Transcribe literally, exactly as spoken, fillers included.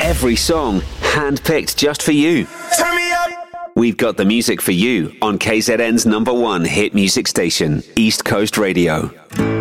Every song handpicked just for you. Turn me up. We've got the music for you on K Z N's number one hit music station, East Coast Radio.